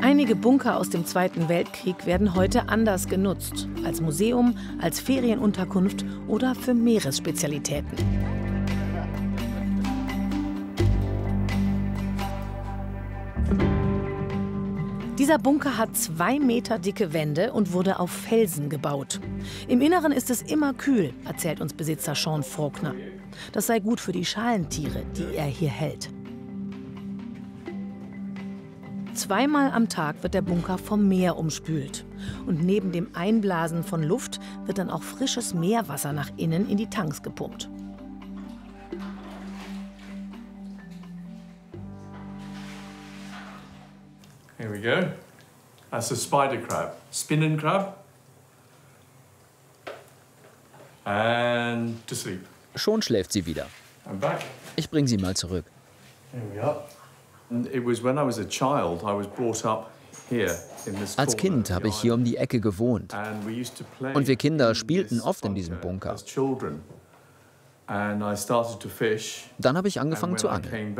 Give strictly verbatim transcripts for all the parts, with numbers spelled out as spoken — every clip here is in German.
Einige Bunker aus dem Zweiten Weltkrieg werden heute anders genutzt. Als Museum, als Ferienunterkunft oder für Meeresspezialitäten. Dieser Bunker hat zwei Meter dicke Wände und wurde auf Felsen gebaut. Im Inneren ist es immer kühl, erzählt uns Besitzer Sean Faulkner. Das sei gut für die Schalentiere, die er hier hält. Zweimal am Tag wird der Bunker vom Meer umspült. Und neben dem Einblasen von Luft wird dann auch frisches Meerwasser nach innen in die Tanks gepumpt. Here we go. That's a spider crab, spinning crab. And to sleep. Schon schläft sie wieder. I'm back. Ich bringe sie mal zurück. Here we are. And it was when I was a child, I was brought up here in this Als Kind habe ich hier um die Ecke gewohnt. Und wir Kinder spielten oft in diesem Bunker. Dann habe ich angefangen zu angeln.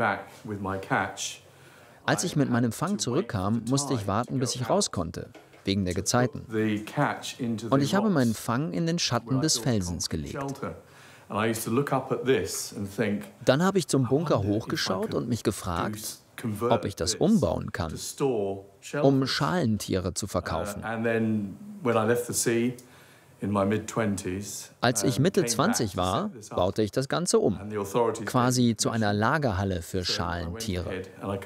Als ich mit meinem Fang zurückkam, musste ich warten, bis ich raus konnte, wegen der Gezeiten. Und ich habe meinen Fang in den Schatten des Felsens gelegt. Dann habe ich zum Bunker hochgeschaut und mich gefragt, ob ich das umbauen kann, um Schalentiere zu verkaufen. Als ich Mitte zwanzig war, baute ich das Ganze um, quasi zu einer Lagerhalle für Schalentiere.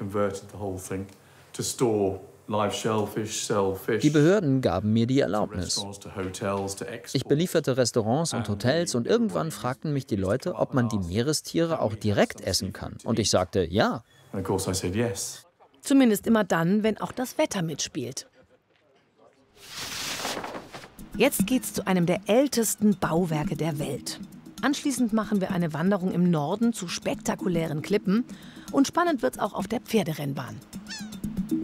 Die Behörden gaben mir die Erlaubnis. Ich belieferte Restaurants und Hotels und irgendwann fragten mich die Leute, ob man die Meerestiere auch direkt essen kann. Und ich sagte, ja. Zumindest immer dann, wenn auch das Wetter mitspielt. Jetzt geht's zu einem der ältesten Bauwerke der Welt. Anschließend machen wir eine Wanderung im Norden zu spektakulären Klippen. Und spannend wird's auch auf der Pferderennbahn.